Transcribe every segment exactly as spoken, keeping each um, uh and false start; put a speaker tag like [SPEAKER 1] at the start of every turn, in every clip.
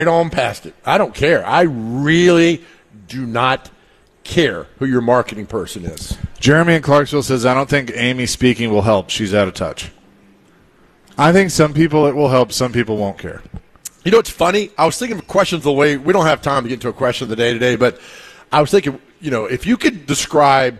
[SPEAKER 1] on past it. I don't care. I really do not care who your marketing person is.
[SPEAKER 2] Jeremy in Clarksville says, I don't think Amy speaking will help. She's out of touch. I think some people it will help. Some people won't care.
[SPEAKER 1] You know what's funny? I was thinking of questions the way – we don't have time to get into a question of the day today, but I was thinking, you know, if you could describe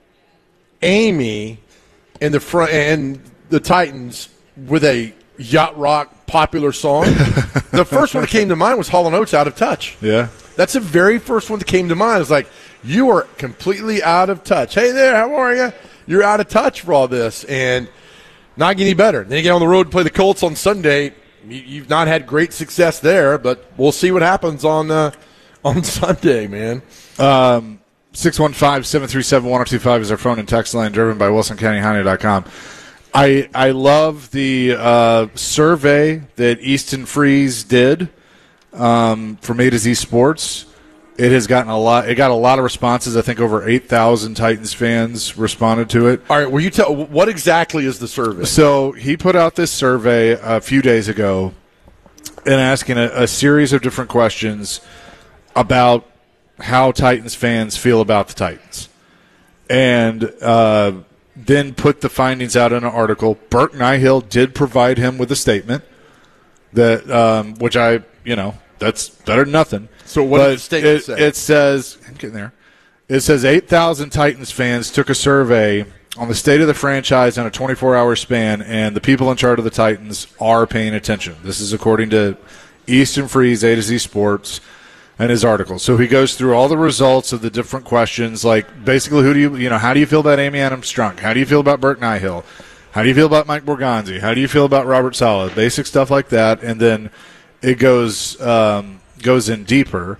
[SPEAKER 1] Amy and the front and the Titans with a yacht rock popular song, the first one that came to mind was Hall and Oates, Out of Touch.
[SPEAKER 2] Yeah.
[SPEAKER 1] That's the very first one that came to mind. It's like, you are completely out of touch. Hey there, how are you? You're out of touch for all this, and not getting any better. Then you get on the road and play the Colts on Sunday. You've not had great success there, but we'll see what happens on uh, on Sunday, man.
[SPEAKER 2] Um, six one five, seven three seven, one oh two five is our phone and text line, driven by wilson county honda dot com. I I love the uh, survey that Easton Freeze did um, from A to Z Sports. It has gotten a lot. It got a lot of responses. I think over eight thousand Titans fans responded to it.
[SPEAKER 1] All right, will you tell what exactly is the survey?
[SPEAKER 2] So he put out this survey a few days ago, and asking a, a series of different questions about how Titans fans feel about the Titans, and uh, then put the findings out in an article. Burke Nihill did provide him with a statement that, um, which I, you know, that's better than nothing.
[SPEAKER 1] So what
[SPEAKER 2] but
[SPEAKER 1] does the statement
[SPEAKER 2] it,
[SPEAKER 1] say?
[SPEAKER 2] It says, I'm getting there. It says eight thousand Titans fans took a survey on the state of the franchise in a twenty-four hour span, and the people in charge of the Titans are paying attention. This is according to Easton Freeze, A to Z Sports, and his article. So he goes through all the results of the different questions, like basically who do you, you know, how do you feel about Amy Adams Strunk? How do you feel about Burke Nihill? How do you feel about Mike Borgonzi? How do you feel about Robert Saleh? Basic stuff like that, and then it goes um, goes in deeper.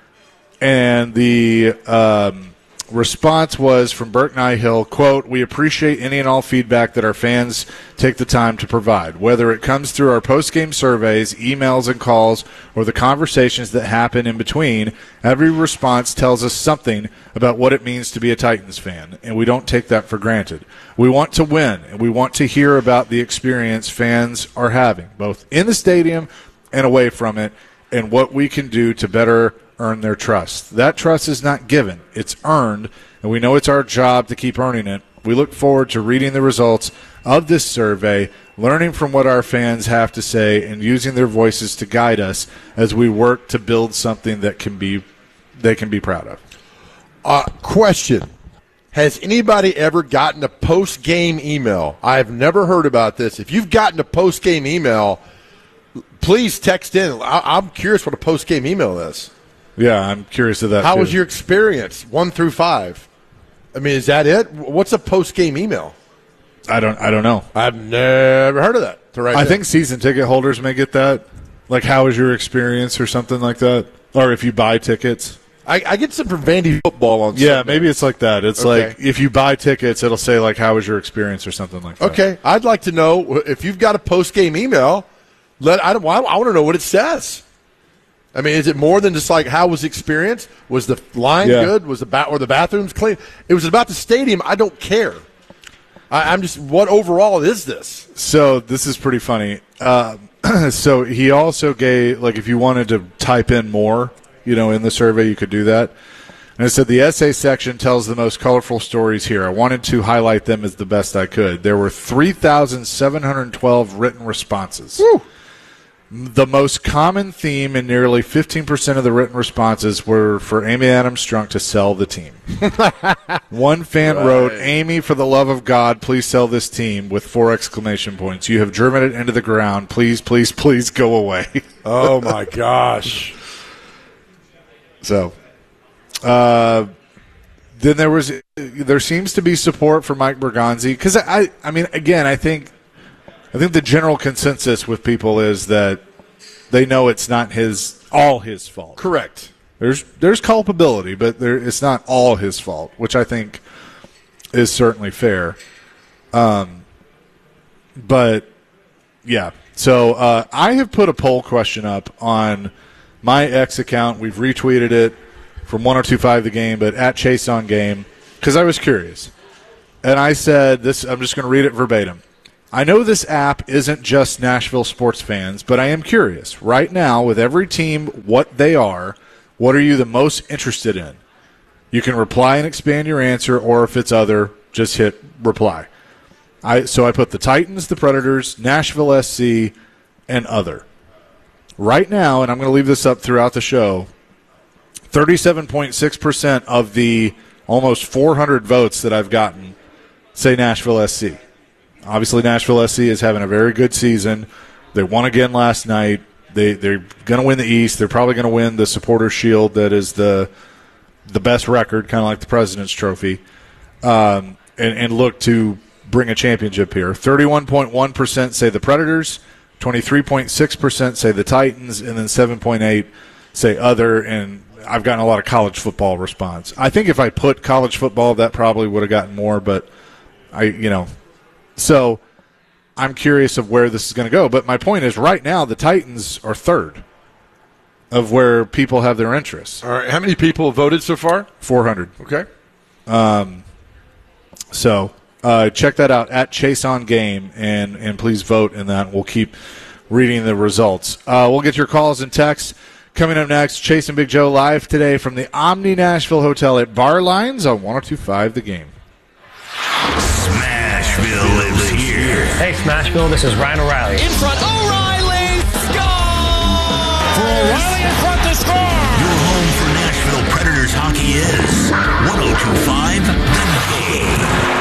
[SPEAKER 2] And the um, response was from Burke Nihill, quote, "We appreciate any and all feedback that our fans take the time to provide, whether it comes through our post-game surveys, emails and calls, or the conversations that happen in between. Every response tells us something about what it means to be a Titans fan, and we don't take that for granted. We want to win, and we want to hear about the experience fans are having, both in the stadium and away from it, and what we can do to better earn their trust. That trust is not given. It's earned, and we know it's our job to keep earning it. We look forward to reading the results of this survey, learning from what our fans have to say, and using their voices to guide us as we work to build something that can be they can be proud of."
[SPEAKER 1] Uh, question. Has anybody ever gotten a post-game email? I've never heard about this. If you've gotten a post-game email, please text in. I- I'm curious what a post-game email is.
[SPEAKER 2] Yeah, I'm curious of that.
[SPEAKER 1] How
[SPEAKER 2] too.
[SPEAKER 1] was your experience, one through five? I mean, is that it? What's a post-game email?
[SPEAKER 2] I don't. I don't know.
[SPEAKER 1] I've never heard of that. Right
[SPEAKER 2] I
[SPEAKER 1] there.
[SPEAKER 2] think season ticket holders may get that. Like, how was your experience, or something like that, or if you buy tickets.
[SPEAKER 1] I, I get some from Vandy football on.
[SPEAKER 2] Yeah,
[SPEAKER 1] Sunday.
[SPEAKER 2] maybe it's like that. It's
[SPEAKER 1] Okay.
[SPEAKER 2] like if you buy tickets, it'll say like, "How was your experience?" or something like that.
[SPEAKER 1] Okay, I'd like to know if you've got a post-game email. Let I, don't, I want to know what it says. I mean, is it more than just like how was the experience? Was the line
[SPEAKER 2] Yeah.
[SPEAKER 1] good? Was the ba- or the bathrooms clean? It was about the stadium. I don't care. I, I'm just what overall is this?
[SPEAKER 2] So this is pretty funny. Uh, so he also gave, like, if you wanted to type in more, you know, in the survey, you could do that. And it said the essay section tells the most colorful stories here. I wanted to highlight them as the best I could. There were three thousand seven hundred twelve written responses.
[SPEAKER 1] Woo.
[SPEAKER 2] The most common theme in nearly fifteen percent of the written responses were for Amy Adams Strunk to sell the team. One fan
[SPEAKER 1] Right.
[SPEAKER 2] wrote, "Amy, for the love of God, please sell this team," with four exclamation points. "You have driven it into the ground. Please, please, please go away."
[SPEAKER 1] Oh my gosh!
[SPEAKER 2] So, uh, then there was there seems to be support for Mike Borgonzi because I, I mean, again, I think. I think the general consensus with people is that they know it's not his all his fault.
[SPEAKER 1] Correct.
[SPEAKER 2] There's there's culpability, but there, it's not all his fault, which I think is certainly fair. Um, but yeah, so uh, I have put a poll question up on my X account. We've retweeted it from one oh two five The Game, but at Chase on Game, because I was curious, and I said this. I'm just going to read it verbatim. I know this app isn't just Nashville sports fans, but I am curious. Right now, with every team, what they are, what are you the most interested in? You can reply and expand your answer, or if it's other, just hit reply. I So I put the Titans, the Predators, Nashville S C, and other. Right now, and I'm going to leave this up throughout the show, thirty-seven point six percent of the almost four hundred votes that I've gotten say Nashville S C. Obviously, Nashville S C is having a very good season. They won again last night. They, they're going to win the East. They're probably going to win the Supporters' Shield that is the the best record, kind of like the President's Trophy, um, and, and look to bring a championship here. thirty-one point one percent say the Predators, twenty-three point six percent say the Titans, and then seven point eight percent say other, and I've gotten a lot of college football response. I think if I put college football, that probably would have gotten more, but I, you know, so I'm curious of where this is going to go. But my point is, right now, the Titans are third of where people have their interests.
[SPEAKER 1] All right. How many people have voted so far?
[SPEAKER 2] four hundred.
[SPEAKER 1] Okay.
[SPEAKER 2] Um, so uh, check that out at Chase on Game, and, and please vote in that. We'll keep reading the results. Uh, we'll get your calls and texts. Coming up next, Chase and Big Joe live today from the Omni Nashville Hotel at Bar Lines on one oh two point five The Game.
[SPEAKER 3] Smashville lives here.
[SPEAKER 4] Hey, Smashville, this is Ryan O'Reilly.
[SPEAKER 5] In front, O'Reilly! Score!
[SPEAKER 3] For O'Reilly in front to score! Your home for Nashville Predators hockey is one oh two point five The Game.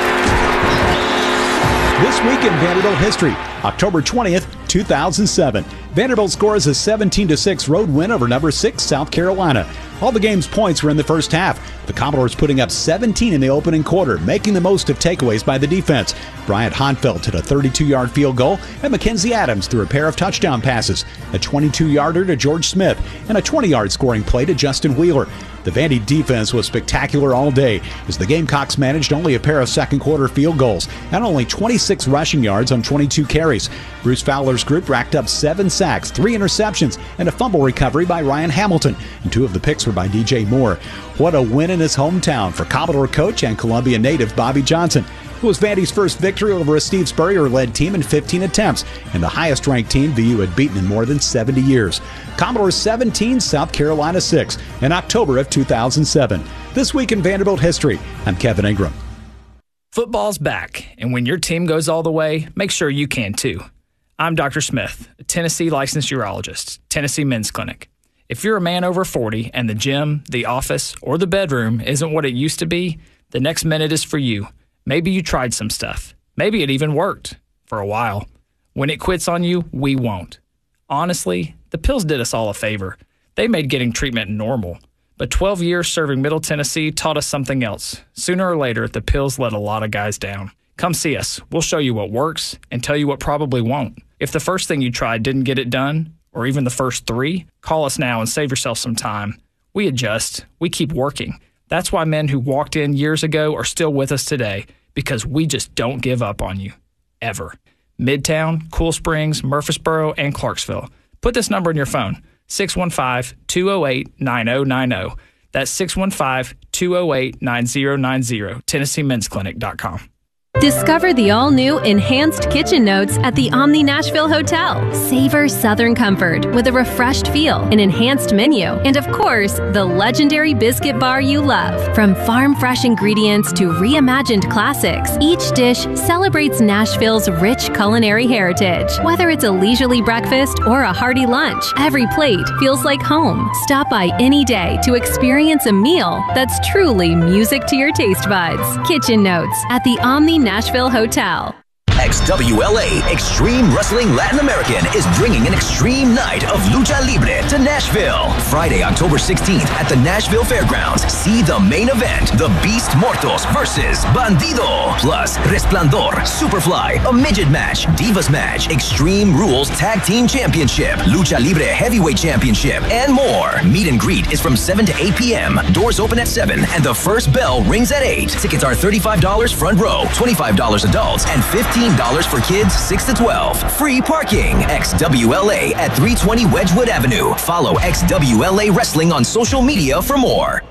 [SPEAKER 6] This week in Vanderbilt history, October twentieth, two thousand seven. Vanderbilt scores a seventeen to six road win over number six South Carolina. All the game's points were in the first half. The Commodores putting up seventeen in the opening quarter, making the most of takeaways by the defense. Bryant Honfeld hit a thirty-two-yard field goal, and Mackenzie Adams threw a pair of touchdown passes, a twenty-two-yarder to George Smith, and a twenty-yard scoring play to Justin Wheeler. The Vandy defense was spectacular all day as the Gamecocks managed only a pair of second-quarter field goals and only twenty-six rushing yards on twenty-two carries. Bruce Fowler's group racked up seven sacks, three interceptions, and a fumble recovery by Ryan Hamilton, and two of the picks were by D J Moore. What a win in his hometown for Commodore coach and Columbia native Bobby Johnson. It was Vandy's first victory over a Steve Spurrier-led team in fifteen attempts, and the highest-ranked team V U had beaten in more than seventy years. Commodores seventeen, South Carolina six, in October of two thousand seven. This week in Vanderbilt history, I'm Kevin Ingram.
[SPEAKER 7] Football's back, and when your team goes all the way, make sure you can too. I'm Doctor Smith, a Tennessee licensed urologist, Tennessee Men's Clinic. If you're a man over forty and the gym, the office, or the bedroom isn't what it used to be, the next minute is for you. Maybe you tried some stuff. Maybe it even worked for a while. When it quits on you, we won't. Honestly, the pills did us all a favor. They made getting treatment normal. But twelve years serving Middle Tennessee taught us something else. Sooner or later, the pills let a lot of guys down. Come see us. We'll show you what works and tell you what probably won't. If the first thing you tried didn't get it done, or even the first three, call us now and save yourself some time. We adjust. We keep working. That's why men who walked in years ago are still with us today, because we just don't give up on you. Ever. Midtown, Cool Springs, Murfreesboro, and Clarksville. Put this number in your phone, six one five, two oh eight, nine oh nine oh. That's six one five, two oh eight, nine oh nine oh, Tennessee Men's Clinic dot com.
[SPEAKER 8] Discover the all-new Enhanced Kitchen Notes at the Omni Nashville Hotel. Savor Southern comfort with a refreshed feel, an enhanced menu, and of course, the legendary biscuit bar you love. From farm-fresh ingredients to reimagined classics, each dish celebrates Nashville's rich culinary heritage. Whether it's a leisurely breakfast or a hearty lunch, every plate feels like home. Stop by any day to experience a meal that's truly music to your taste buds. Kitchen Notes at the Omni Nashville Hotel.
[SPEAKER 9] X W L A Extreme Wrestling Latin American is bringing an extreme night of lucha libre to Nashville. Friday, October sixteenth at the Nashville Fairgrounds. See the main event, the Beast Mortos versus Bandido. Plus, Resplandor, Superfly, a midget match, Divas match, Extreme Rules Tag Team Championship, Lucha Libre Heavyweight Championship, and more. Meet and greet is from seven to eight p.m. Doors open at seven, and the first bell rings at eight. Tickets are thirty-five dollars front row, twenty-five dollars adults, and fifteen dollars for kids six to twelve. Free parking. X W L A at three twenty Wedgwood Avenue. Follow X W L A Wrestling on social media for more.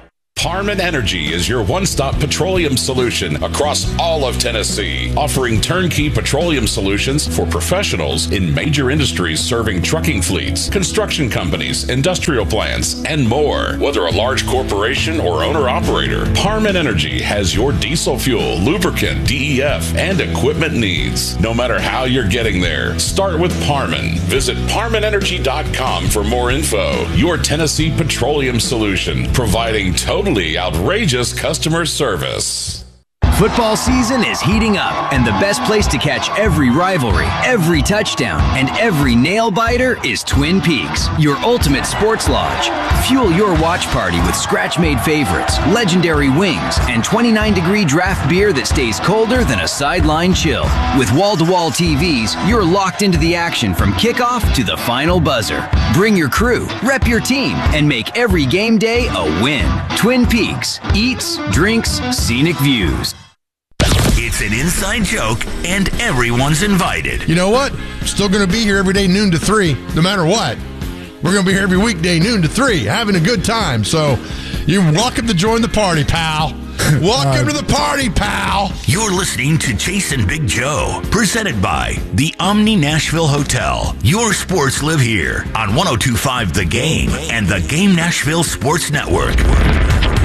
[SPEAKER 10] Harmon Energy is your one-stop petroleum solution across all of Tennessee, offering turnkey petroleum solutions for professionals in major industries serving trucking fleets, construction companies, industrial plants, and more. Whether a large corporation or owner-operator, Harmon Energy has your diesel fuel, lubricant, D E F, and equipment needs. No matter how you're getting there, start with Parman. Visit Parman Energy dot com for more info. Your Tennessee petroleum solution, providing totally outrageous customer service.
[SPEAKER 9] Football season is heating up, and the best place to catch every rivalry, every touchdown, and every nail-biter is Twin Peaks, your ultimate sports lodge. Fuel your watch party with scratch-made favorites, legendary wings, and twenty-nine degree draft beer that stays colder than a sideline chill. With wall-to-wall T Vs, you're locked into the action from kickoff to the final buzzer. Bring your crew, rep your team, and make every game day a win. Twin Peaks. Eats, drinks, scenic views.
[SPEAKER 3] It's an inside joke, and everyone's invited.
[SPEAKER 11] You know what? Still going to be here every day, noon to three, no matter what. We're going to be here every weekday, noon to three, having a good time. So you're welcome to join the party, pal. Welcome uh, to the party, pal.
[SPEAKER 3] You're listening to Jason Big Joe, presented by the Omni Nashville Hotel. Your sports live here on one oh two point five The Game and the Game Nashville Sports Network.